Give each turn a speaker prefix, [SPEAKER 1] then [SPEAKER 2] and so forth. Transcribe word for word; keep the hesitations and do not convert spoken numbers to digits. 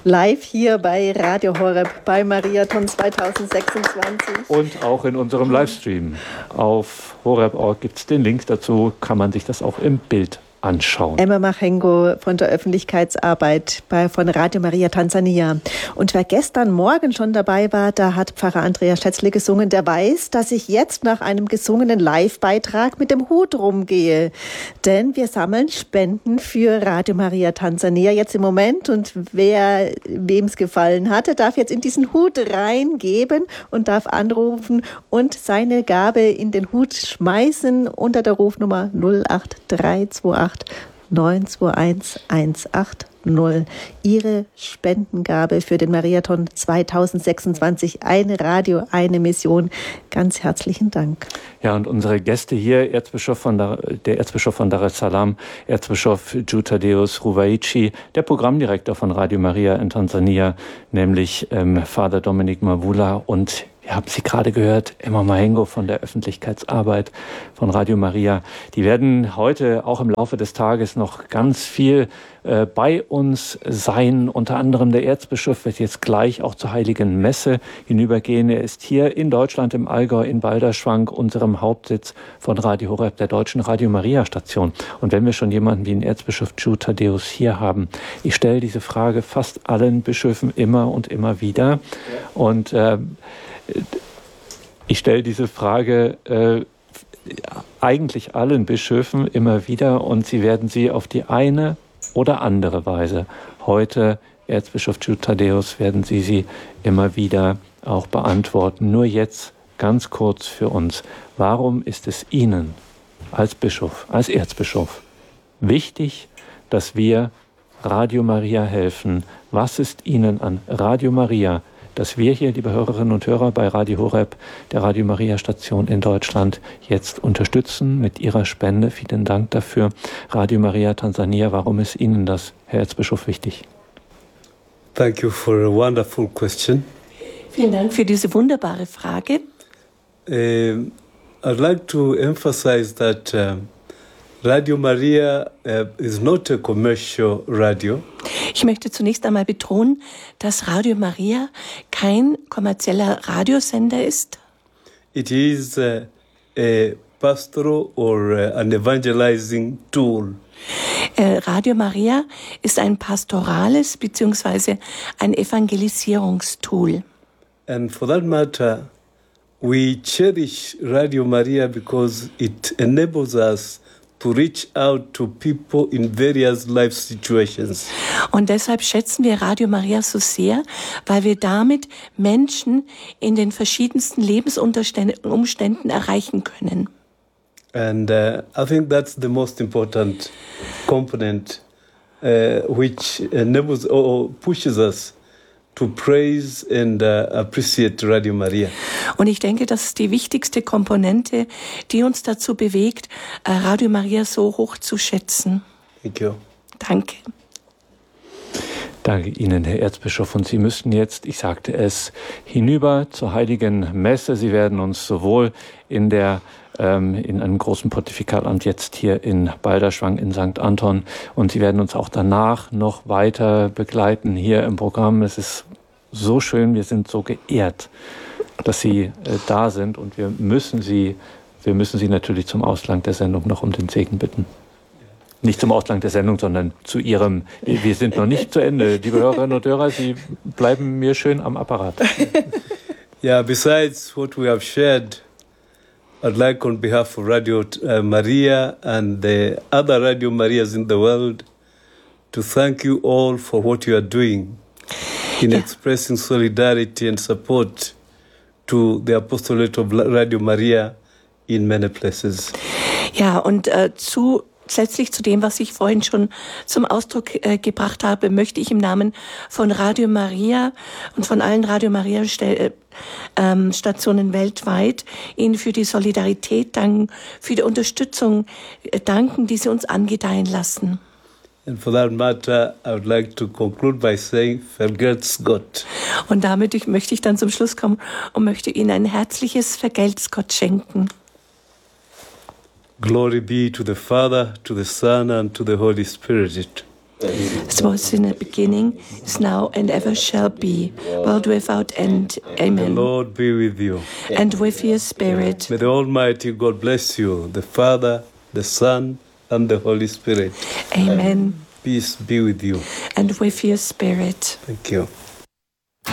[SPEAKER 1] live hier bei Radio Horeb bei Mariathon zwanzig sechsundzwanzig.
[SPEAKER 2] Und auch in unserem Livestream auf horeb punkt org gibt es den Link dazu, kann man sich das auch im Bild anschauen.
[SPEAKER 1] Emma Machengo von der Öffentlichkeitsarbeit bei, von Radio Maria Tansania. Und wer gestern Morgen schon dabei war, da hat Pfarrer Andreas Schätzle gesungen, der weiß, dass ich jetzt nach einem gesungenen Live-Beitrag mit dem Hut rumgehe. Denn wir sammeln Spenden für Radio Maria Tansania jetzt im Moment. Und wer wem es gefallen hatte, darf jetzt in diesen Hut reingeben und darf anrufen und seine Gabe in den Hut schmeißen unter der Rufnummer null acht drei zwei acht neun zwei eins eins acht null. Ihre Spendengabe für den Mariathon zwanzig sechsundzwanzig. Eine Radio, eine Mission. Ganz herzlichen Dank.
[SPEAKER 2] Ja, und unsere Gäste hier, Erzbischof von Dar- der Erzbischof von Dar es Salaam, Erzbischof Jude Thaddeus Ruwa'ichi, der Programmdirektor von Radio Maria in Tansania, nämlich ähm, Vater Dominik Mavula, und wir haben sie gerade gehört, Emma Machengo von der Öffentlichkeitsarbeit von Radio Maria. Die werden heute auch im Laufe des Tages noch ganz viel äh, bei uns sein. Unter anderem der Erzbischof wird jetzt gleich auch zur Heiligen Messe hinübergehen. Er ist hier in Deutschland, im Allgäu, in Balderschwang, unserem Hauptsitz von Radio Horeb, der deutschen Radio Maria Station. Und wenn wir schon jemanden wie den Erzbischof Jude Thaddeus hier haben, ich stelle diese Frage fast allen Bischöfen immer und immer wieder. Und äh, ich stelle diese Frage äh, eigentlich allen Bischöfen immer wieder, und sie werden sie auf die eine oder andere Weise, heute Erzbischof Jude Thaddeus, werden sie sie immer wieder auch beantworten. Nur jetzt ganz kurz für uns: Warum ist es Ihnen als Bischof, als Erzbischof wichtig, dass wir Radio Maria helfen? Was ist Ihnen an Radio Maria, dass wir hier, liebe Hörerinnen und Hörer, bei Radio Horeb, der Radio Maria Station in Deutschland, jetzt unterstützen mit Ihrer Spende? Vielen Dank dafür. Radio Maria Tansania, warum ist Ihnen das, Herr Erzbischof, wichtig?
[SPEAKER 3] Thank you for a wonderful question.
[SPEAKER 4] Vielen Dank für diese wunderbare Frage.
[SPEAKER 3] Uh, I'd like to emphasize that uh, Radio Maria uh, is not a commercial radio.
[SPEAKER 4] Ich möchte zunächst einmal betonen, dass Radio Maria kein kommerzieller Radiosender ist.
[SPEAKER 3] It is uh, a pastoral or uh, an evangelizing tool.
[SPEAKER 4] Äh, Radio Maria ist ein pastorales bzw. ein Evangelisierungstool.
[SPEAKER 3] And for that matter, we cherish Radio Maria because it enables us to reach out to people in various life situations.
[SPEAKER 4] Und deshalb schätzen wir Radio Maria so sehr, weil wir damit Menschen in den verschiedensten Lebensumständen erreichen können.
[SPEAKER 3] And uh, I think that's the most important component uh, which enables or pushes us to praise and uh, appreciate Radio Maria.
[SPEAKER 4] Und ich denke, das ist die wichtigste Komponente, die uns dazu bewegt, Radio Maria so hoch zu schätzen.
[SPEAKER 3] Thank you.
[SPEAKER 4] Danke.
[SPEAKER 2] Danke Ihnen, Herr Erzbischof. Und Sie müssten jetzt, ich sagte es, hinüber zur Heiligen Messe. Sie werden uns sowohl in der ähm, in einem großen Pontifikalamt jetzt hier in Balderschwang in Sankt Anton, und Sie werden uns auch danach noch weiter begleiten hier im Programm. Es ist so schön, wir sind so geehrt, dass Sie äh, da sind, und wir müssen Sie, wir müssen Sie natürlich zum Ausklang der Sendung noch um den Segen bitten. Nicht zum Ausklang der Sendung, sondern zu Ihrem, wir sind noch nicht zu Ende. Liebe Hörerinnen und Hörer, Sie bleiben mir schön am Apparat.
[SPEAKER 3] Yeah, besides what we have shared, I'd like on behalf of Radio uh, Maria and the other Radio Marias in the world to thank you all for what you are doing in
[SPEAKER 4] Ja.
[SPEAKER 3] expressing solidarity and support to the apostolate of Radio Maria in many places.
[SPEAKER 4] Ja, und äh, zu Zusätzlich zu dem, was ich vorhin schon zum Ausdruck äh, gebracht habe, möchte ich im Namen von Radio Maria und von allen Radio Maria Stel- ähm, Stationen weltweit Ihnen für die Solidarität danken, für die Unterstützung äh, danken, die Sie uns angedeihen lassen.
[SPEAKER 3] And for that matter, I would like to conclude by saying, vergelt's Gott.
[SPEAKER 4] Und damit ich, möchte ich dann zum Schluss kommen und möchte Ihnen ein herzliches Vergelt's Gott schenken.
[SPEAKER 3] Glory be to the Father, to the Son, and to the Holy Spirit.
[SPEAKER 4] as was in the beginning, is now, and ever shall be, world without end. Amen.
[SPEAKER 3] The Lord be with you.
[SPEAKER 4] And with your spirit.
[SPEAKER 3] May the Almighty God bless you, the Father, the Son, and the Holy Spirit.
[SPEAKER 4] Amen.
[SPEAKER 3] Peace be with you.
[SPEAKER 4] And with your spirit.
[SPEAKER 3] Thank you.